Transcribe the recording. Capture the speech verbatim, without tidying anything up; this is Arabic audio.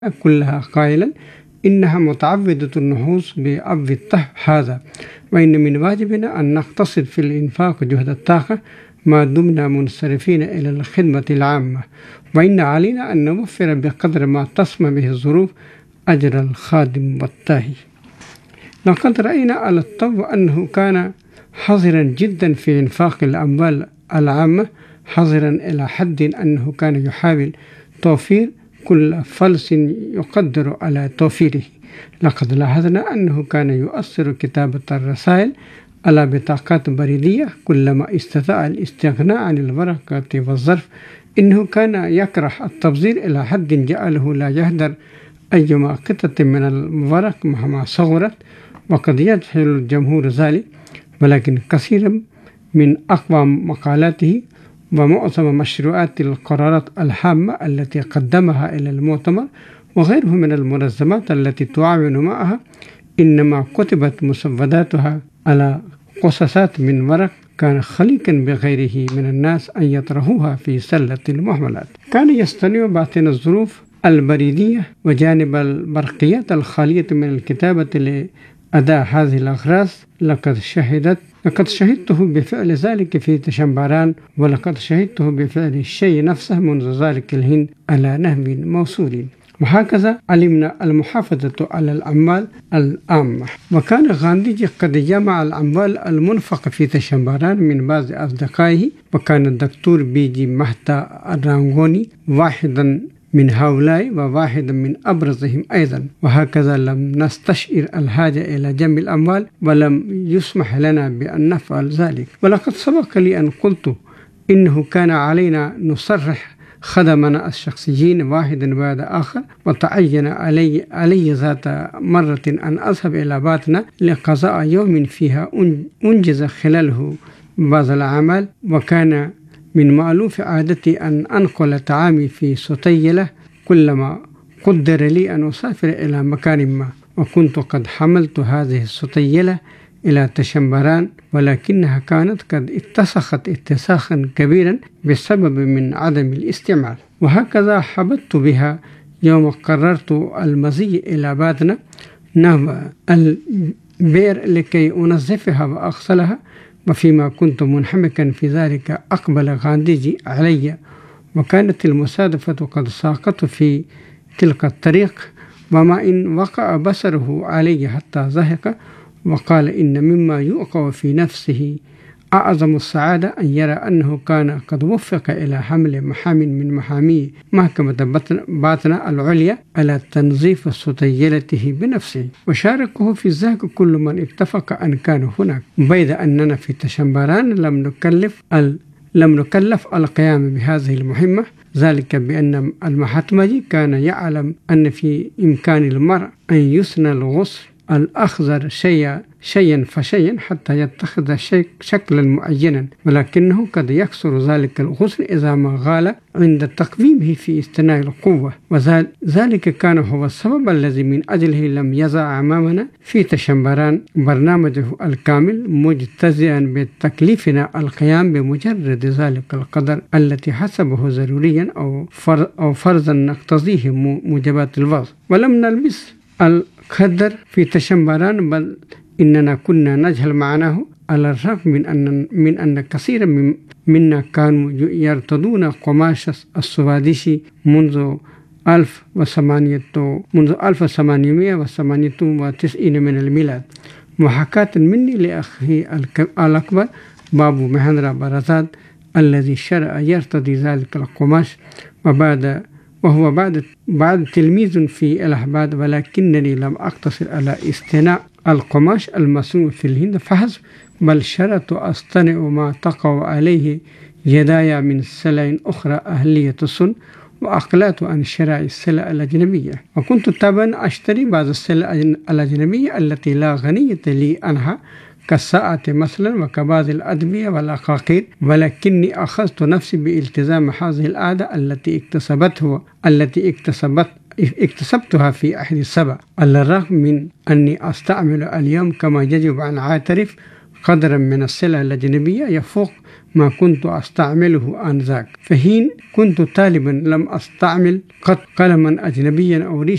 كلها قائلا إنها متعودة النحوس بعض الطهف هذا، وإن من واجبنا أن نقتصد في الإنفاق جهد الطاقة ما دمنا منصرفين إلى الخدمة العامة، وإن علينا أن نوفر بقدر ما تسمح به الظروف أجر الخادم والطاهي. لقد رأينا على الطو أنه كان حذرا جدا في إنفاق الأموال العامة، حذرا إلى حد أنه كان يحاول توفير كل فلس يقدر على توفيره. لقد لاحظنا أنه كان يؤثر كتابة الرسائل على بطاقات بريدية كلما استطاع الاستغناء عن الورقة والظرف. إنه كان يكره التبذير إلى حد جعله لا يهدر أيما قطعة من الورق مهما صغرت، وقد يجهل الجمهور ذلك، ولكن كثيرا من أقوى مقالاته ومعظم مشروعات القرارات الهامة التي قدمها إلى المؤتمر وغيره من المنظمات التي تعاون معها إنما كتبت مسوداتها على قصصات من ورق كان خليقا بغيره من الناس أن يطرحوها في سلة المهملات. كان يستطيع باطن الظروف البريدية وجانب البرقيات الخالية من الكتابة لأداء هذه الأغراض. لقد شهدت لقد شهدته بفعل ذلك في تشمباران، ولقد شهدته بفعل الشيء نفسه منذ ذلك الحين على نحو موصول. وهكذا علمنا المحافظة على الأموال العامة. وكان غانديجي قد جمع الأموال المنفقة في تشمباران من بعض أصدقائه، وكان الدكتور بيجي مهتا الرانغوني واحدا من هؤلاء وواحدا من أبرزهم أيضا. وهكذا لم نستشعر الحاجة إلى جمع الأموال ولم يسمح لنا بأن نفعل ذلك. ولقد سبق لي أن قلت إنه كان علينا نصرح خدمنا الشخصيين واحدا بعد آخر، وتعين علي, علي ذات مرة أن أذهب إلى باتنا لقضاء يوم فيها أنجز خلاله بعض الأعمال. وكان من مألوف عادتي أن أنقل طعامي في ستيلة كلما قدر لي أن أسافر إلى مكان ما، وكنت قد حملت هذه الستيلة إلى تشمباران، ولكنها كانت قد اتسخت اتساخا كبيرا بسبب من عدم الاستعمال. وهكذا حبت بها يوم قررت المزي إلى باتنا نحو البئر لكي أنظفها وأغسلها. وفيما كنت منحمكا في ذلك أقبل غانديجي علي، وكانت المصادفة قد ساقته في تلك الطريق، وما إن وقع بصره علي حتى ضحك وقال إن مما يوقع في نفسه أعظم السعادة أن يرى أنه كان قد وفق إلى حمل محام من محامي محكمة باتنا العليا على تنظيف ستيلته بنفسه. وشاركه في ذلك كل من اتفق أن كان هناك، بيد أننا في تشمباران لم نكلف ال... لم نكلف القيام بهذه المهمة، ذلك بأن المحتمجي كان يعلم أن في إمكان المرء أن يثنى الغسل الأخضر شيئا شيئا فشيئا حتى يتخذ شكلا معينا، ولكنه قد يكسر ذلك الغسل إذا ما غال عند تقويمه في استناء القوة. وذلك كان هو السبب الذي من أجله لم يضع أمامنا في تشمباران برنامجه الكامل، مجتزئا بتكليفنا القيام بمجرد ذلك القدر التي حسبه ضروريا أو أو فرضا نقتضيه موجبات الوضع. ولم نلبس القدر في تشمباران، بل إننا كنا نجهل معناه، على الرغم من أن من أن كثيرا من منا كانوا يرتدون قماش السواديسي منذ ألف وثمانمائة منذ ألف وثمانمائة وثمانية وتسعين من الميلاد. محاكاة مني لأخي الأكبر بابو مهندرا برزاد الذي شرع يرتدي ذلك القماش، وبعد وهو بعد بعد تلميذ في الأحباد، ولكنني لم أقتصر على اصطناع القماش المصنوع في الهند فحسب، بل شرعت أصطنع ما تقع عليه يداي من سلع أخرى أهلية الصنع، وأقلعت عن شراء السلع الأجنبية. وكنت طبعا أشتري بعض السلع الأجنبية التي لا غنية لي عنها كالساعة مثلا وكبعض الأدوية والعقاقير، ولكني أخذت نفسي بالتزام هذه العادة التي اكتسبته التي اكتسبت اكتسبتها في أحد السبع، على الرغم من أني أستعمل اليوم كما يجب أن أعترف قدرا من السلع الأجنبية يفوق ما كنت أستعمله آنذاك، فحين كنت طالبا لم أستعمل قط قلما أجنبيا أو